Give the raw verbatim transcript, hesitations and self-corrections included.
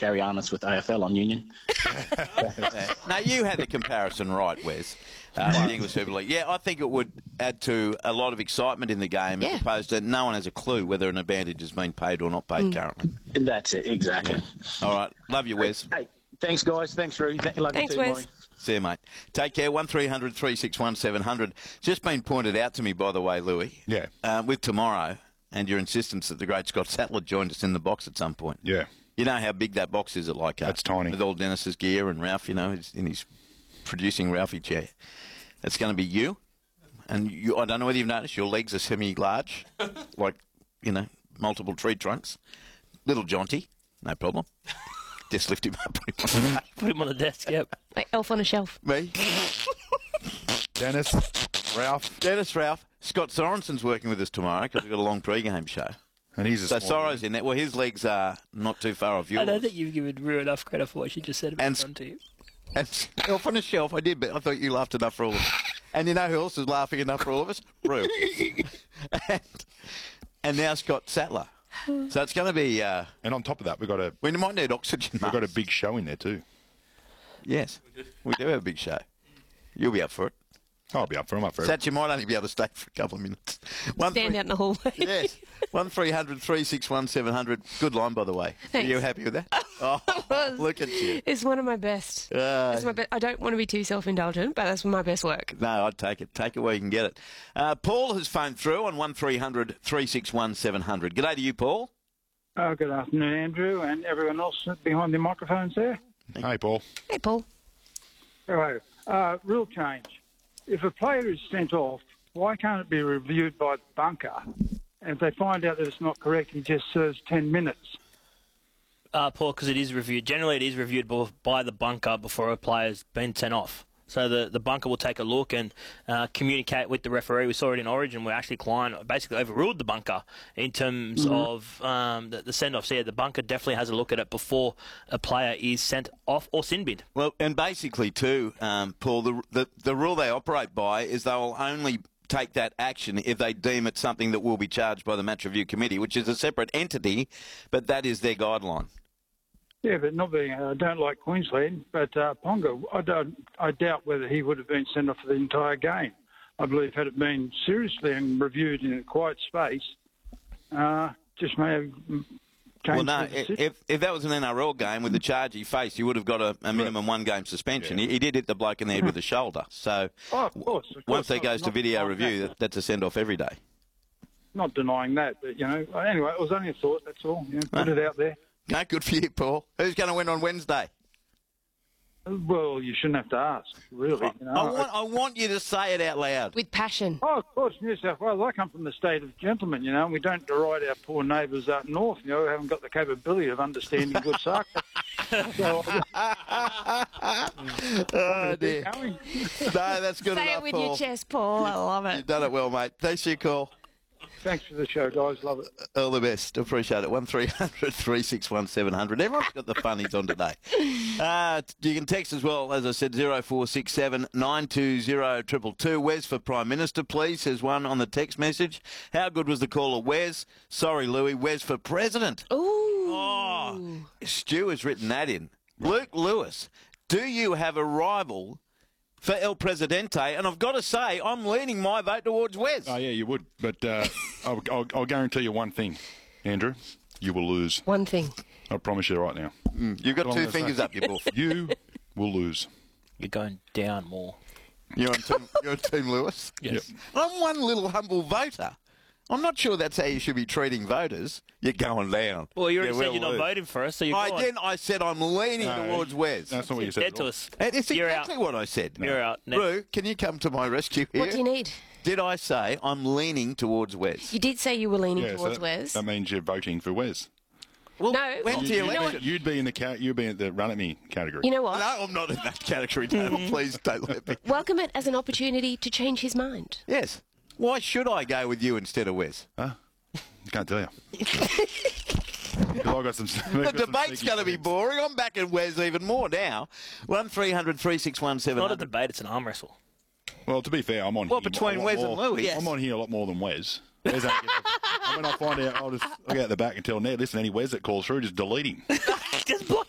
Gary Arnott with A F L on Union. Yeah. Now, you had the comparison right, Wes. Uh, the English Super League. Yeah, I think it would add to a lot of excitement in the game Yeah. as opposed to no one has a clue whether an advantage has been paid or not paid Mm. currently. That's it, exactly. Yeah. All right. Love you, Wes. Hey, thanks, guys. Thanks, Roo. Love Thanks, you too, Wes. Maury. See you, mate. Take care. one three hundred three six one seven hundred. Just been pointed out to me, by the way, Louis. Yeah. Uh, with tomorrow and your insistence that the great Scott Sattler joined us in the box at some point. Yeah. You know how big that box is at Leichhardt? That's tiny. With all Dennis's gear and Ralph, you know, he's in his producing Ralphie chair. It's going to be you. And you, I don't know whether you've noticed, your legs are semi-large, like, you know, multiple tree trunks. Little jaunty, no problem. Just lift him up. Put him on the Put him on the desk, yep. Like elf on a shelf. Me. Dennis, Ralph, Dennis, Ralph. Scott Sorensen's working with us tomorrow because we've got a long pre-game show. and he's a So small Sorrow's in there. Well, his legs are not too far off yours. I don't think you've given Rue enough credit for what she just said about And- John to you. And off on a shelf, I did, but I thought you laughed enough for all of us. And you know who else is laughing enough for all of us? Rue. and, and now Scott Sattler. So it's going to be... Uh, And on top of that, we've got a we might need oxygen we've got a masks. big show in there too. Yes, we do have a big show. You'll be up for it. I'll be up for him. Up for it. Sat, you might only be able to stay for a couple of minutes. One Stand three- out in the hallway. Yes. one three hundred three six one seven hundred. Good line, by the way. Thanks. Are you happy with that? Oh, look at you. It's one of my best. Uh, It's my be- I don't want to be too self-indulgent, but that's my best work. No, I'd take it. Take it where you can get it. Uh, Paul has phoned through on one three hundred three six one seven hundred. G'day to you, Paul. Oh, good afternoon, Andrew, and everyone else behind the microphones there. Hey, Paul. Hey, Paul. Hello. Uh, rule change. If a player is sent off, why can't it be reviewed by the bunker? And if they find out that it's not correct, he just serves ten minutes. Uh, Paul, because it is reviewed. Generally, it is reviewed bo- by the bunker before a player's been sent off. So the, the bunker will take a look and uh, communicate with the referee. We saw it in Origin where actually Klein basically overruled the bunker in terms Mm-hmm. of um, the, the send-offs. Yeah, the bunker definitely has a look at it before a player is sent off or sin bid. Well, and basically, too, um, Paul, the, the the rule they operate by is they'll only take that action if they deem it something that will be charged by the Match Review Committee, which is a separate entity, but that is their guideline. Yeah, but not being, I don't like Queensland, but uh, Ponga, I, don't, I doubt whether he would have been sent off for the entire game. I believe had it been seriously and reviewed in a quiet space, uh, just may have changed Well, no, the decision. if if that was an N R L game with the charge he faced, you would have got a, a minimum one-game suspension. Yeah. He, he did hit the bloke in the head with the shoulder. So Oh, of course. Of once course, that not- goes to not video denying review, that. that, that's a send-off every day. Not denying that, but, you know, anyway, it was only a thought, that's all. You know, put No. it out there. No, good for you, Paul. Who's going to win on Wednesday? Well, you shouldn't have to ask, really. You know. I want I want you to say it out loud. With passion. Oh, of course, New South Wales. I come from the state of gentlemen, you know, and we don't deride our poor neighbours up north, you know, who haven't got the capability of understanding good sarcasm. So, Oh, dear. going. No, that's good Say enough, it with Paul. your chest, Paul. I love You've it. done it well, mate. Thanks for your call. Thanks for the show, guys. Love it. All the best. Appreciate it. one three hundred three six one seven hundred. Everyone's got the funnies on today. Uh, you can text as well, as I said, zero four six seven nine two zero two two two. Wes for Prime Minister, please, says one on the text message. How good was the call of Wes? Sorry, Louis. Wes for President. Ooh. Oh, Stu has written that in. Luke Lewis, do you have a rival for El Presidente? And I've got to say, I'm leaning my vote towards Wes. Oh, yeah, you would. But uh, I'll, I'll, I'll guarantee you one thing, Andrew. You will lose. One thing. I promise you right now. You've got That's all two I'm gonna fingers say. up your buff. You will lose. You're going down more. You're on Team, you're on team Lewis? Yes. I'm one little humble voter. I'm not sure that's how you should be treating voters. You're going down. Well, you already Yeah, said we'll you're not lose. voting for us, so you're I going. didn't. I said I'm leaning No, towards Wes. That's not what you said. Dead at to all. us. And It's You're exactly out. what I said. You're out. Next. Roo, can you come to my rescue here? What do you need? Did I say I'm leaning towards Wes? You did say you were leaning Yeah, so towards that, Wes. that means you're voting for Wes. Well, No, when's well, the you know election? what? You'd be in the ca- you'd be in the run at me category. You know what? No, I'm not in that category, David. Please don't let me. Welcome it as an opportunity to change his mind. Yes. Why should I go with you instead of Wes? Huh? Can't tell you. 'Cause I got some. The debate's going to be boring. I'm backing Wes even more now. One three hundred three six one seven Not a hundred. debate, it's an arm wrestle. Well, to be fair, I'm on. Well, here between a lot Wes and more- Louis. I'm on here a lot more than Wes. Wes ain't get the- and when I find out, I'll just I'll go out the back and tell Ned, listen, any Wes that calls through, just delete him. Just block